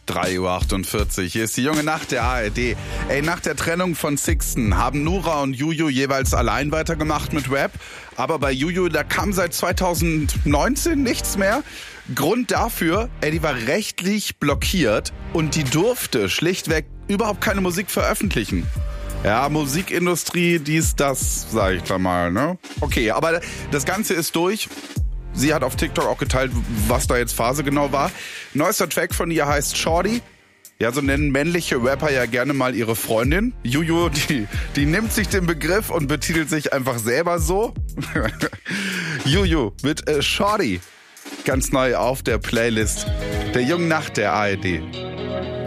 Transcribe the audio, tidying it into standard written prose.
3:48 Uhr. Hier ist die junge Nacht der ARD. Nach der Trennung von Sixten haben Nura und Juju jeweils allein weitergemacht mit Rap. Aber bei Juju, da kam seit 2019 nichts mehr. Grund dafür, die war rechtlich blockiert und die durfte schlichtweg überhaupt keine Musik veröffentlichen. Ja, Musikindustrie, dies, das, sag ich da mal, ne? Okay, aber das Ganze ist durch. Sie hat auf TikTok auch geteilt, was da jetzt Phase genau war. Neuester Track von ihr heißt Shorty. Ja, so nennen männliche Rapper ja gerne mal ihre Freundin. Juju, die nimmt sich den Begriff und betitelt sich einfach selber so. Juju mit Shorty. Ganz neu auf der Playlist der jungen Nacht der ARD.